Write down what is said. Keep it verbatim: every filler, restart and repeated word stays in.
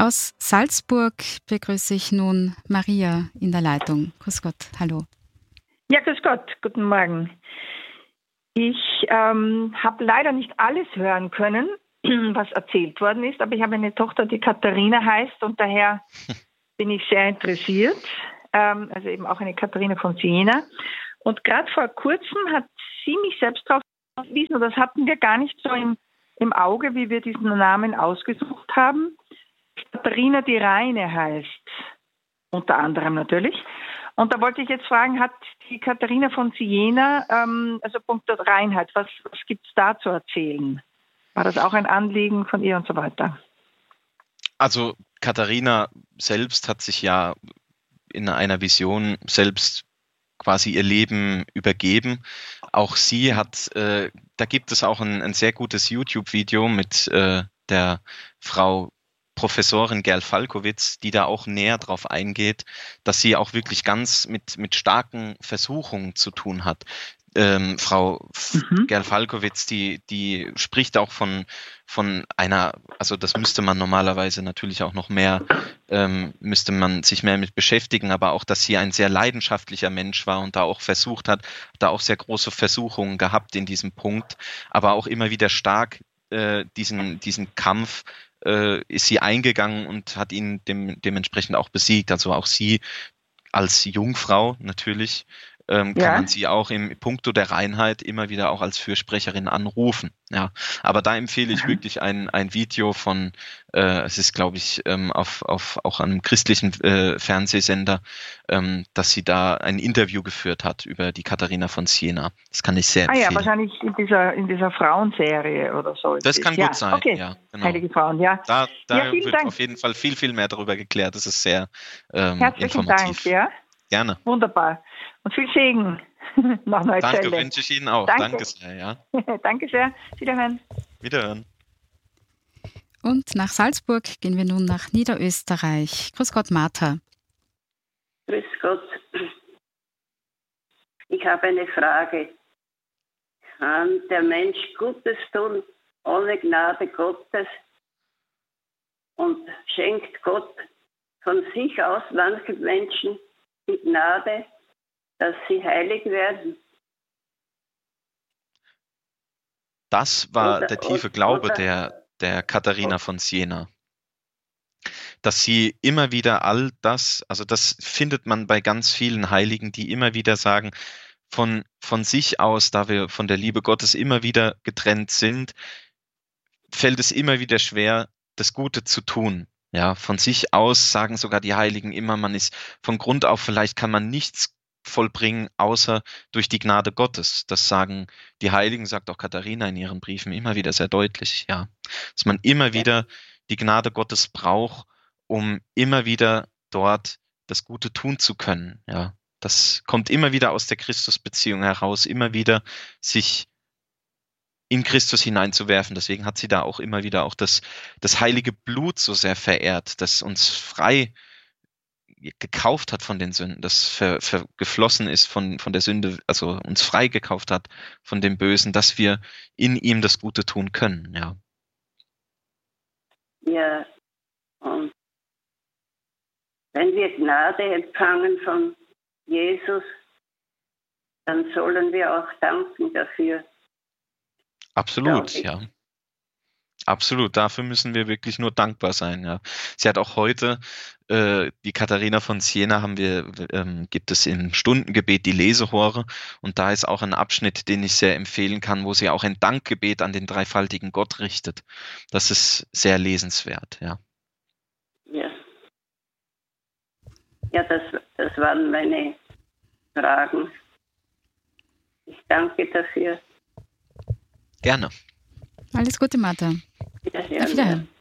Aus Salzburg begrüße ich nun Maria in der Leitung. Grüß Gott, hallo. Ja, grüß Gott, guten Morgen. Ich ähm, habe leider nicht alles hören können, was erzählt worden ist, aber ich habe eine Tochter, die Katharina heißt und daher bin ich sehr interessiert. Ähm, also eben auch eine Katharina von Siena. Und gerade vor kurzem hat sie mich selbst darauf hingewiesen, und das hatten wir gar nicht so im, im Auge, wie wir diesen Namen ausgesucht haben. Katharina die Reine heißt, unter anderem natürlich. Und da wollte ich jetzt fragen, hat die Katharina von Siena, ähm, also Punkt der Reinheit, was, was gibt es da zu erzählen? War das auch ein Anliegen von ihr und so weiter? Also Katharina selbst hat sich ja in einer Vision selbst quasi ihr Leben übergeben. Auch sie hat, äh, da gibt es auch ein, ein sehr gutes YouTube-Video mit äh, der Frau Professorin Gerl Falkowitz, die da auch näher drauf eingeht, dass sie auch wirklich ganz mit, mit starken Versuchungen zu tun hat. Ähm, Frau mhm. Gerl Falkowitz, die, die spricht auch von, von einer, also das müsste man normalerweise natürlich auch noch mehr, ähm, müsste man sich mehr mit beschäftigen, aber auch, dass sie ein sehr leidenschaftlicher Mensch war und da auch versucht hat, da auch sehr große Versuchungen gehabt in diesem Punkt, aber auch immer wieder stark äh, diesen, diesen Kampf äh, ist sie eingegangen und hat ihn dem, dementsprechend auch besiegt. Also auch sie als Jungfrau natürlich ähm, kann ja. man sie auch im Punkto der Reinheit immer wieder auch als Fürsprecherin anrufen. Ja, aber da empfehle ich wirklich ein, ein Video von, äh, es ist glaube ich ähm, auf, auf auch einem christlichen äh, Fernsehsender, ähm, dass sie da ein Interview geführt hat über die Katharina von Siena. Das kann ich sehr empfehlen. Ah ja, wahrscheinlich in dieser, in dieser Frauenserie oder so. Das kann gut ja. sein, okay. ja. Genau. Heilige Frauen, ja. Da, da ja, wird Dank. auf jeden Fall viel, viel mehr darüber geklärt. Das ist sehr ähm, Herzlichen informativ. Dank, ja. Gerne. Wunderbar. Und viel Segen nach Neuzelle. Danke, wünsche ich Ihnen auch. Danke, Danke sehr, ja. Danke sehr. Wiederhören. Wiederhören. Und nach Salzburg gehen wir nun nach Niederösterreich. Grüß Gott, Martha. Grüß Gott. Ich habe eine Frage. Kann der Mensch Gutes tun ohne Gnade Gottes? Und schenkt Gott von sich aus manchen Menschen die Gnade, dass sie heilig werden? Das war oder, der tiefe oder, Glaube oder, der, der Katharina von Siena. Dass sie immer wieder all das, also das findet man bei ganz vielen Heiligen, die immer wieder sagen, von, von sich aus, da wir von der Liebe Gottes immer wieder getrennt sind, fällt es immer wieder schwer, das Gute zu tun. Ja, von sich aus sagen sogar die Heiligen immer, man ist von Grund auf, vielleicht kann man nichts vollbringen, außer durch die Gnade Gottes. Das sagen die Heiligen, sagt auch Katharina in ihren Briefen immer wieder sehr deutlich, ja. Dass man immer wieder die Gnade Gottes braucht, um immer wieder dort das Gute tun zu können, ja. Das kommt immer wieder aus der Christusbeziehung heraus, immer wieder sich in Christus hineinzuwerfen. Deswegen hat sie da auch immer wieder auch das, das heilige Blut so sehr verehrt, das uns frei gekauft hat von den Sünden, das ver, ver, geflossen ist von, von der Sünde, also uns frei gekauft hat von dem Bösen, dass wir in ihm das Gute tun können, ja. Ja, und wenn wir Gnade empfangen von Jesus, dann sollen wir auch danken dafür. Absolut, ja. Absolut, dafür müssen wir wirklich nur dankbar sein, ja. Sie hat auch heute, äh, die Katharina von Siena haben wir, ähm, gibt es im Stundengebet die Lesehore und da ist auch ein Abschnitt, den ich sehr empfehlen kann, wo sie auch ein Dankgebet an den dreifaltigen Gott richtet. Das ist sehr lesenswert, ja. Ja, ja das, das waren meine Fragen. Ich danke dafür. Gerne. Alles Gute, Martha. Wiederhören. Auf Wiederhören.